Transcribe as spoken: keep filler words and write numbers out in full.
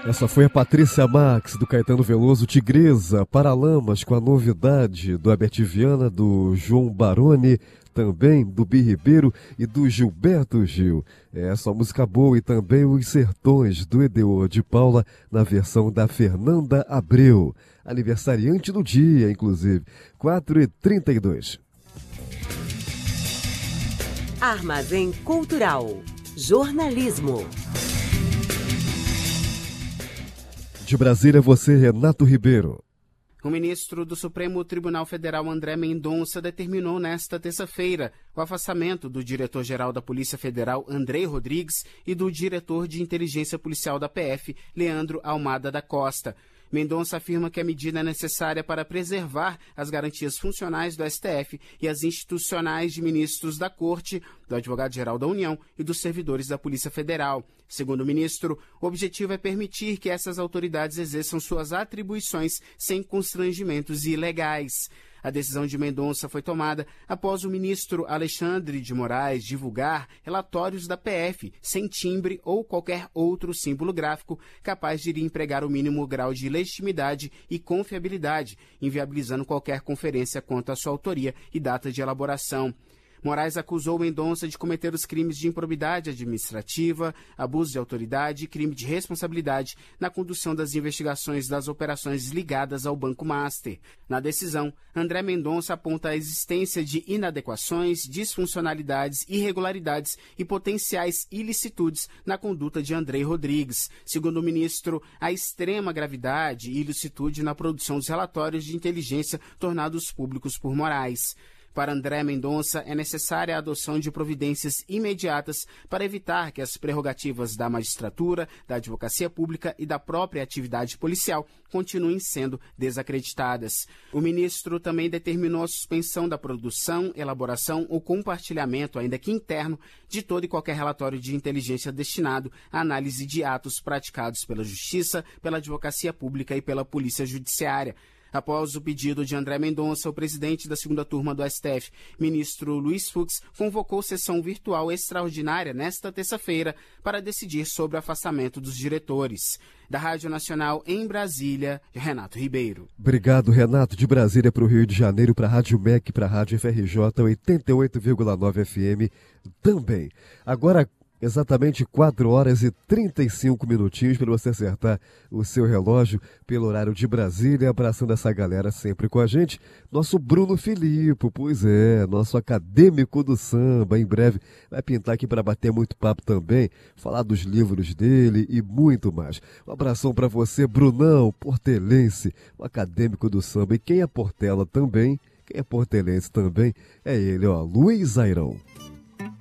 Essa foi a Patrícia Max, do Caetano Veloso, Tigresa, Paralamas, com a novidade do Herbert Viana, do João Baroni, também do Bi Ribeiro e do Gilberto Gil. É só música boa, e também Os Sertões, do Edeor de Paula, na versão da Fernanda Abreu. Aniversariante do dia, inclusive, quatro e trinta e dois. Armazém Cultural. Jornalismo. De Brasília, você, Renato Ribeiro. O ministro do Supremo Tribunal Federal, André Mendonça, determinou nesta terça-feira o afastamento do diretor-geral da Polícia Federal, Andrei Rodrigues, e do diretor de inteligência policial da P F, Leandro Almada da Costa. Mendonça afirma que a medida é necessária para preservar as garantias funcionais do S T F e as institucionais de ministros da Corte, do Advogado-Geral da União e dos servidores da Polícia Federal. Segundo o ministro, o objetivo é permitir que essas autoridades exerçam suas atribuições sem constrangimentos ilegais. A decisão de Mendonça foi tomada após o ministro Alexandre de Moraes divulgar relatórios da P F sem timbre ou qualquer outro símbolo gráfico capaz de lhe empregar o mínimo grau de legitimidade e confiabilidade, inviabilizando qualquer conferência quanto à sua autoria e data de elaboração. Moraes acusou Mendonça de cometer os crimes de improbidade administrativa, abuso de autoridade e crime de responsabilidade na condução das investigações das operações ligadas ao Banco Master. Na decisão, André Mendonça aponta a existência de inadequações, disfuncionalidades, irregularidades e potenciais ilicitudes na conduta de Andrei Rodrigues. Segundo o ministro, a extrema gravidade e ilicitude na produção dos relatórios de inteligência tornados públicos por Moraes. Para André Mendonça, é necessária a adoção de providências imediatas para evitar que as prerrogativas da magistratura, da advocacia pública e da própria atividade policial continuem sendo desacreditadas. O ministro também determinou a suspensão da produção, elaboração ou compartilhamento, ainda que interno, de todo e qualquer relatório de inteligência destinado à análise de atos praticados pela Justiça, pela advocacia pública e pela Polícia Judiciária. Após o pedido de André Mendonça, o presidente da segunda turma do S T F, ministro Luiz Fux, convocou sessão virtual extraordinária nesta terça-feira para decidir sobre o afastamento dos diretores. Da Rádio Nacional em Brasília, Renato Ribeiro. Obrigado, Renato. De Brasília para o Rio de Janeiro, para a Rádio M E C, para a Rádio F R J oitenta e oito vírgula nove F M também. Agora, exatamente quatro horas e trinta e cinco minutinhos para você acertar o seu relógio pelo horário de Brasília, abraçando essa galera sempre com a gente. Nosso Bruno Filipe, pois é, nosso acadêmico do samba, em breve vai pintar aqui para bater muito papo também, falar dos livros dele e muito mais. Um abração para você, Brunão, portelense, o acadêmico do samba. E quem é Portela também, quem é portelense também, é ele, ó, Luiz Airão.